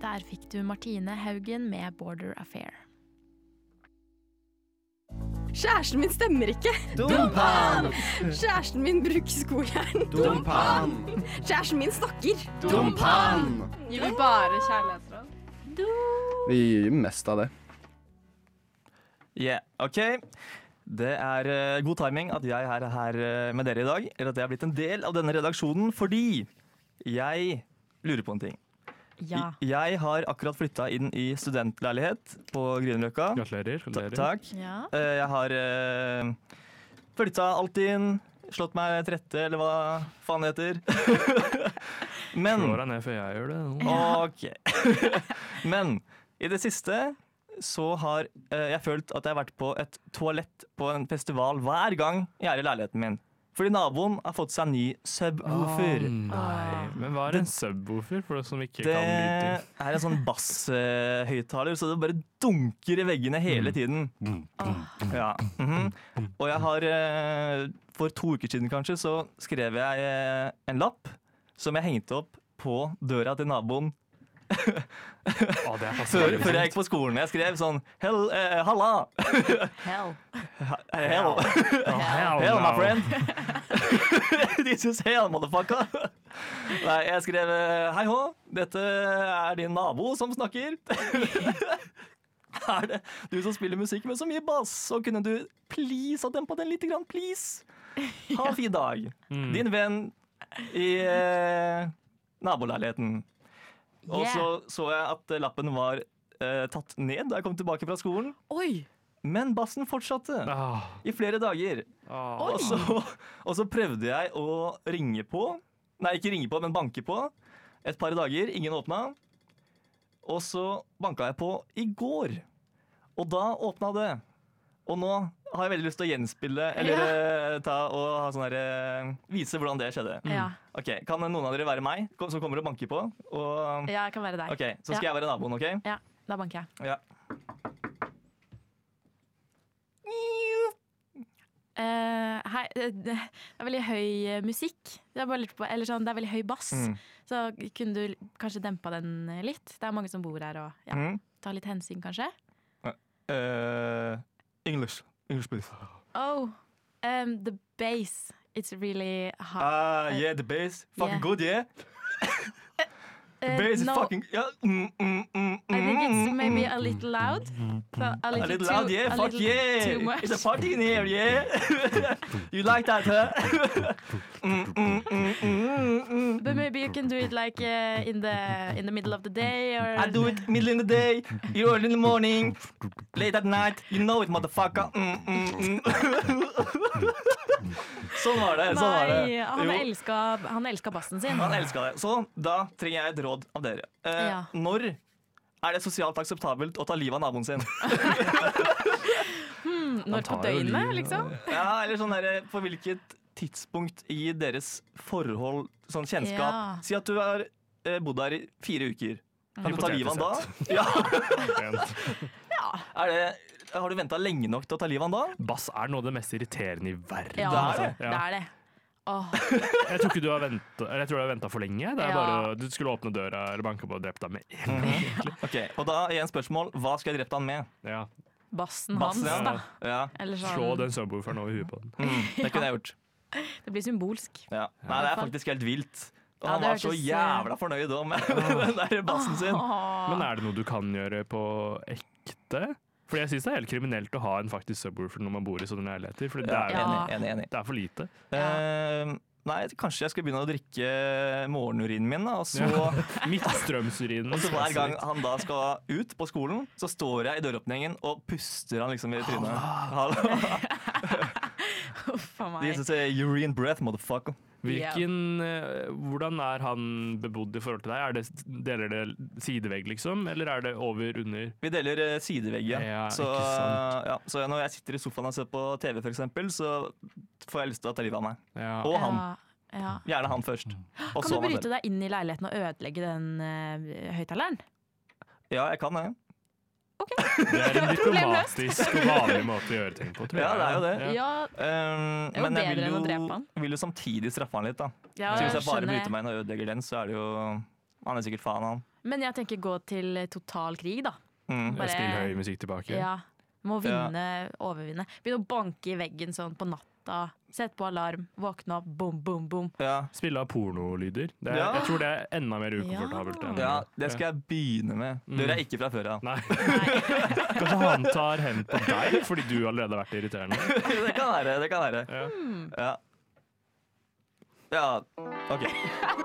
Der fikk du Martine Haugen med Border Affair. Kjæresten min stemmer ikke. Dumpan! Kjæresten min bruker skojern. Dumpan! Kjæresten min snakker. Dumpan! Gir vi bare kjærlighetsråd? Vi gir mest av det. Yeah, ok. Det er god timing at jeg er her med dere i dag, eller at jeg har blitt en del av denne redaksjonen, fordi jeg lurer på en ting. Ja. Jeg har akkurat flytta inn i studentleilighet på Grünerløkka. Gratulerer. Takk. Ja. Jeg har flytta alt inn, slått meg til rette, eller hva faen det heter. Men Slår deg ned før jeg gjør det. Ok. Men i det siste så har jeg følt at jeg har vært på et toalett på en festival hver gang jeg er i leiligheten min. Fordi naboen har fått seg en ny subwoofer. Nei, men hva er en subwoofer for oss som ikke Det kan lydting? er en sånn basshøyttaler, så det bare dunker i veggene hele tiden. Ja. Og jeg har for 2 uker siden kanskje, så skrev jeg en lapp som jeg hengte opp på døra til naboen. Det er Før jeg gikk på skolen. Jeg skrev sånn halla! Hell. Hell, my friend. This is hell, motherfucker. Nei, jeg skrev hei hå, dette er din nabo som snakker. Er det du som spiller musikk med så mye bass, så kunne du please ha dempa den litt grann, please? Ha en fin dag. Din venn i naboleiligheten. Og så jeg at lappen var tatt ned da jeg kom tilbake fra skolen. Oi! Men bassen fortsatte i flere dager. Og så prøvde jeg å ringe på. Nei, ikke ringe på, men banke på. Et par dager, ingen åpna. Og så banka jeg på i går. Og da åpna det. Og nå har jeg veldig lyst til å gjenspille eller ta og ha sånn her, vise hvordan det skjedde. Ja. Ok, kan noen av dere være meg som kommer og banker på? Og, Ja, jeg kan være deg. ok, så skal jeg være naboen, ok? Ja, da banker jeg. Ja. Hei, det er veldig høy musikk. Det er, bare litt på, eller sånn, det er veldig høy bass. Så kunne du kanskje dempa den litt? Det er mange som bor her og ta litt hensyn, kanskje? English, please. Oh, the bass. It's really hot. Yeah, the bass. Fucking Yeah. good, yeah? The bass is no, fucking... Yeah. I think it's maybe a little loud. So A little loud, yeah? a Fuck little yeah! too much. It's a party in here, yeah? You like that, huh? But maybe you can do it like in the middle of the day, or I do it middle in the day, early in the morning, late at night. You know it, motherfucker. Sånn var det. Sånn var det. Nei, Jo. han elska bassen sin. Han elska det. Så da trenger jeg et råd av dere. Ja. Når er det sosialt akseptabelt å ta livet av naboen sin? Når på døgnet, liksom? Ja, eller sånn der, på hvilket tidspunkt i deres forhold, sånn kjennskap. Ja. Si at du har bodd der i 4 uker. Kan du ta livet av han da? Ja. Har du ventet lenge nok til å ta livet av han da? Bass er noe av det mest irriterende i verden. Ja, altså. det er det. Åh. Jeg tror ikke du har ventet, eller jeg tror du har ventet for lenge. Det er Ja. bare, du skulle åpne døra eller banke på og drept deg med en gang. Ok, og da igjen spørsmål. Hva skal jeg drept han med? Ja. Bassen Bassen, hans, da. Ja. Eller sånn. Slå den subwooferen over huet på den. Det kunne jeg gjort. Det blir symbolsk. Ja. Nei, det er faktisk helt vilt. Og Ja, han det var så hørtes, jævla fornøyd også med den der bassen sin. Men er det noe du kan gjøre på ekte? Fordi jeg synes det er helt kriminelt å ha en faktisk subwoofer når man bor i sånne leiligheter. For det, Ja, er, enig. det er for lite. Nei, kanskje jeg skal begynne å drikke morgenurinen min, da, og så Midtstrømsurinen. Og så hver gang han da skal ut på skolen, så står jeg i døråpningen og puster han liksom i trynet. Uff a meg. This is a urine breath, motherfucker. Hvordan er han bebodd i forhold til deg? Deler det sidevegg, liksom? Eller er det over, under? Vi deler sidevegg, ja. Så, ikke sant. ja. Så når jeg sitter i sofaen og ser på TV, for eksempel, så får jeg lyst til å ta livet av meg. Ja. Og han. Ja. Gjerne han først. Og Kan så du meg bryte selv. deg inn i leiligheten og ødelegge den høyttaleren? Ja, jeg kan det. Det er en diplomatisk og vanlig måte å gjøre ting på, tror jeg. Ja, det er jo det. Ja, det er jo Men jeg bedre enn å drepe han. vil jo samtidig straffe han litt, da. Ja, Så hvis jeg bare skjønner bryter det. meg inn og ødelegger den, så er det jo Han er sikkert faen, han. Men jeg tenker gå til total krig, da. Bare spill høy musikk tilbake. Ja, må vinne, overvinne. Begynne å banke i veggen sånn på natta. Sett på alarm, våkne opp, bom, bom, bom. Ja. Spille av pornolyder. Jeg tror det er enda mer ukomfortabelt. Ja, det skal jeg begynne med. Det gjør jeg ikke fra før av. Nei. Kanskje han tar hen på deg fordi du allerede har vært irriterende. Det kan være. Ja, ok.